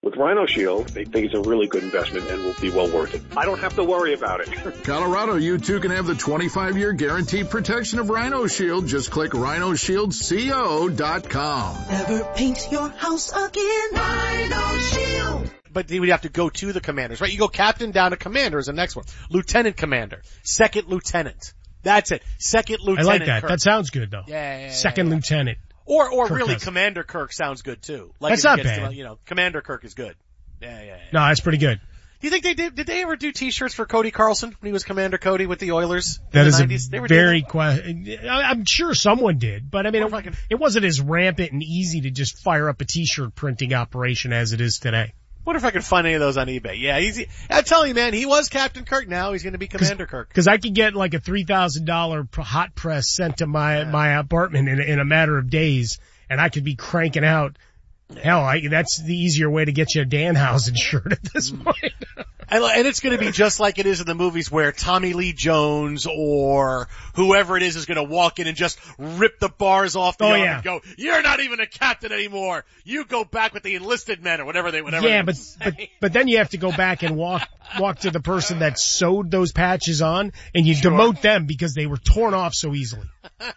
With Rhino Shield, they think it's a really good investment and will be well worth it. I don't have to worry about it. Colorado, you too can have the 25-year guaranteed protection of Rhino Shield. Just click rhinoshieldco.com. Never paint your house again. Rhino Shield. But you would have to go to the commanders, right? You go captain down to commander is the next one. Lieutenant commander. Second lieutenant. That's it. Second lieutenant. I like that. Kirk. That sounds good, though. Yeah. Second lieutenant. Or Kirk really, does. Commander Kirk sounds good too. Like That's not bad. Commander Kirk is good. Yeah. No, that's pretty good. Do you think they did they ever do t-shirts for Cody Carlson when he was Commander Cody with the Oilers That in is the a 90s? They were very I'm sure someone did, but I mean, it wasn't as rampant and easy to just fire up a t-shirt printing operation as it is today. Wonder if I could find any of those on eBay. Yeah, I'm telling you, man, he was Captain Kirk. Now he's going to be Commander Kirk. Because I could get like a $3,000 hot press sent to my apartment in a matter of days, and I could be cranking out. Hell, that's the easier way to get you a Danhausen shirt at this point. And it's going to be just like it is in the movies where Tommy Lee Jones or whoever it is going to walk in and just rip the bars off the arm and go, "You're not even a captain anymore. You go back with the enlisted men," or whatever. Yeah, but then you have to go back and walk to the person that sewed those patches on, and you demote them because they were torn off so easily.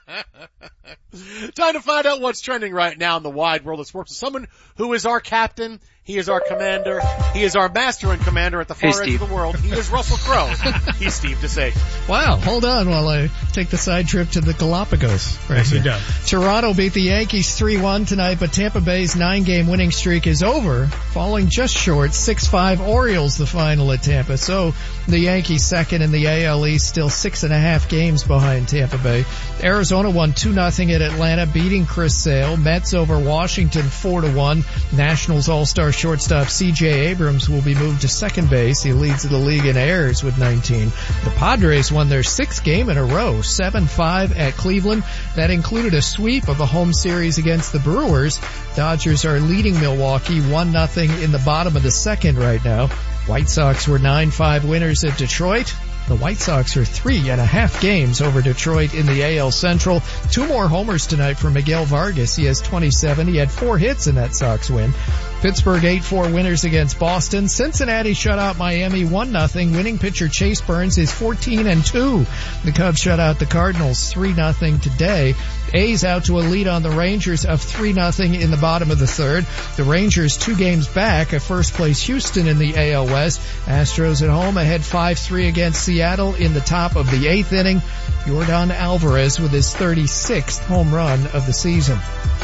Time to find out what's trending right now in the wide world of sports. Someone who is our captain. He is our commander. He is our master and commander at the far edge of the world. He is Russell Crowe. He's Steve DeSager. Wow, hold on while I take the side trip to the Galapagos. Yes, he does. Toronto beat the Yankees 3-1 tonight, but Tampa Bay's 9-game winning streak is over, falling just short. 6-5 Orioles the final at Tampa. So the Yankees second in the AL East, still 6.5 games behind Tampa Bay. Arizona won 2-0 at Atlanta, beating Chris Sale. Mets over Washington 4-1. Nationals All-Star shortstop C.J. Abrams will be moved to second base. He leads the league in errors with 19. The Padres won their 6th game in a row, 7-5 at Cleveland. That included a sweep of a home series against the Brewers. Dodgers are leading Milwaukee 1-0 in the bottom of the second right now. White Sox were 9-5 winners at Detroit. The White Sox are 3.5 games over Detroit in the AL Central. 2 more homers tonight for Miguel Vargas. He has 27. He had 4 hits in that Sox win. Pittsburgh 8-4 winners against Boston. Cincinnati shut out Miami 1-0. Winning pitcher Chase Burns is 14-2. The Cubs shut out the Cardinals 3-0 today. A's out to a lead on the Rangers of 3-0 in the bottom of the third. The Rangers 2 games back of first place Houston in the AL West. Astros at home ahead 5-3 against Seattle in the top of the 8th inning. Yordan Alvarez with his 36th home run of the season.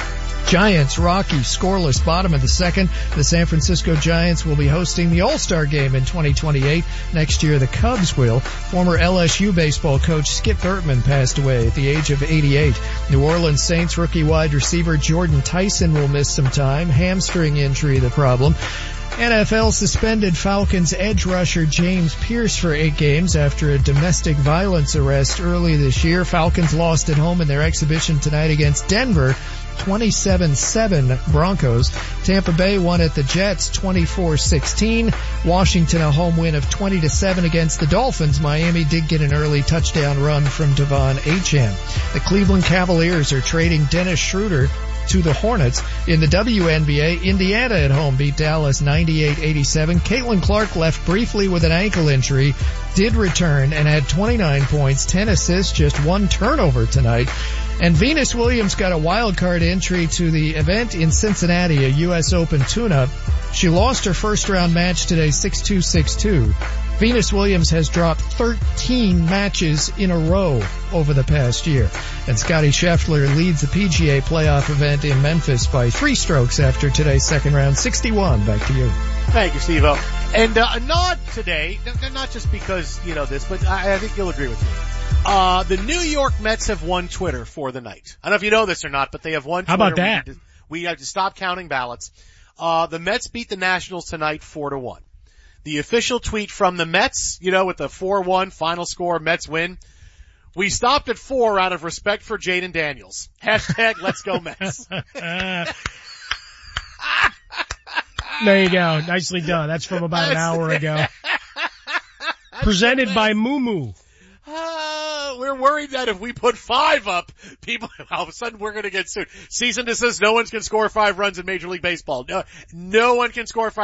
Giants, Rockies, scoreless bottom of the second. The San Francisco Giants will be hosting the All-Star Game in 2028. Next year, the Cubs will. Former LSU baseball coach Skip Bertman passed away at the age of 88. New Orleans Saints rookie wide receiver Jordan Tyson will miss some time. Hamstring injury the problem. NFL suspended Falcons edge rusher James Pierce for 8 games after a domestic violence arrest early this year. Falcons lost at home in their exhibition tonight against Denver, 27-7 Broncos. Tampa Bay won at the Jets 24-16. Washington a home win of 20-7 against the Dolphins. Miami did get an early touchdown run from Devon Achane. The Cleveland Cavaliers are trading Dennis Schroeder to the Hornets. In the WNBA, Indiana at home beat Dallas 98-87. Caitlin Clark left briefly with an ankle injury, did return and had 29 points, 10 assists, just 1 turnover tonight. And Venus Williams got a wild card entry to the event in Cincinnati, a U.S. Open tune-up. She lost her first round match today 6-2, 6-2. Venus Williams has dropped 13 matches in a row over the past year. And Scottie Scheffler leads the PGA playoff event in Memphis by 3 strokes after today's second round, 61. Back to you. Thank you, Steve-O. And a nod today, not just because you know this, but I think you'll agree with me. The New York Mets have won Twitter for the night. I don't know if you know this or not, but they have won Twitter. How about that? We have to stop counting ballots. The Mets beat the Nationals tonight 4-1. The official tweet from the Mets, you know, with the 4-1 final score, Mets win. We stopped at 4 out of respect for Jaden Daniels. Hashtag Let's Go Mets. There you go. Nicely done. That's from about an hour ago. Presented by Moo Moo. We're worried that if we put 5 up, people, all of a sudden we're going to get sued. Cease and desist. No one can score 5 runs in Major League Baseball. No one can score 5